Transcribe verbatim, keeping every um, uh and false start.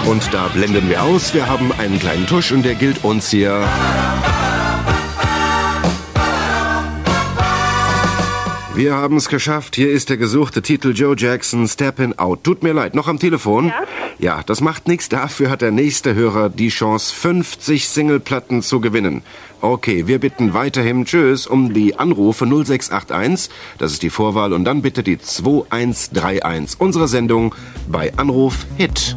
Und da blenden wir aus. Wir haben einen kleinen Tusch und der gilt uns hier. Wir haben es geschafft. Hier ist der gesuchte Titel Joe Jackson, Steppin' Out. Tut mir leid, noch am Telefon? Ja? Ja, das macht nichts. Dafür hat der nächste Hörer die Chance, fünfzig Singleplatten zu gewinnen. Okay, wir bitten weiterhin, tschüss, um die Anrufe null sechs acht eins, das ist die Vorwahl, und dann bitte die zwei eins drei eins. Unsere Sendung bei Anruf Hit.